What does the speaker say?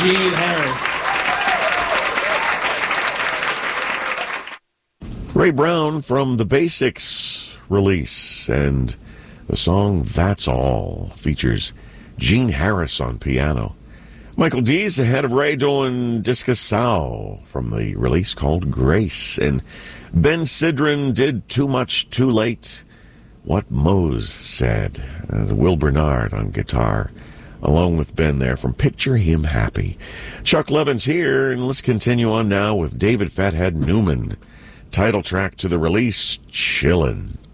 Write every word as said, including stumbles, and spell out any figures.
Gene Harris. Ray Brown from the Basics release, and the song That's All features Gene Harris on piano. Michael Dees ahead of Ray doing Disca Sao from the release called Grace. And Ben Sidran did Too Much Too Late, What Mose Said. Uh, Will Bernard on guitar, along with Ben there from Picture Him Happy. Chuck Levin's here, and let's continue on now with David Fathead Newman. Title track to the release, Chillin'.